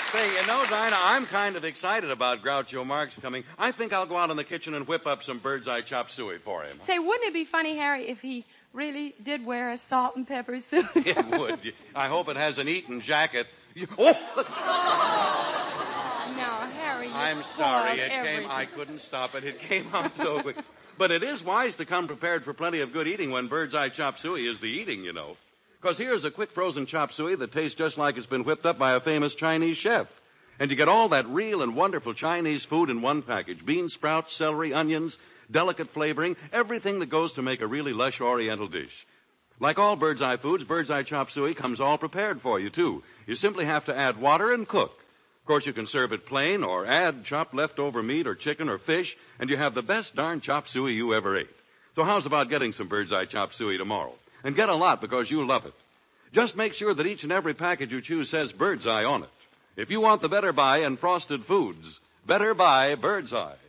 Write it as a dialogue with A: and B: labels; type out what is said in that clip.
A: Say, Dinah, I'm kind of excited about Groucho Marx coming. I think I'll go out in the kitchen and whip up some bird's eye chop suey for him.
B: Say, wouldn't it be funny, Harry, if he really did wear a salt and pepper suit?
A: It would. I hope it has an Eton jacket. Oh!
B: No, Harry,
A: I'm sorry. I couldn't stop it. It came out so quick. But it is wise to come prepared for plenty of good eating when bird's eye chop suey is the eating, you know. Because here's a quick frozen chop suey that tastes just like it's been whipped up by a famous Chinese chef. And you get all that real and wonderful Chinese food in one package. Bean sprouts, celery, onions, delicate flavoring, everything that goes to make a really lush Oriental dish. Like all bird's eye foods, bird's eye chop suey comes all prepared for you, too. You simply have to add water and cook. Of course, you can serve it plain or add chopped leftover meat or chicken or fish, and you have the best darn chop suey you ever ate. So how's about getting some bird's eye chop suey tomorrow? And get a lot because you'll love it. Just make sure that each and every package you choose says Bird's Eye on it. If you want the Better Buy and Frosted Foods, Better Buy Bird's Eye.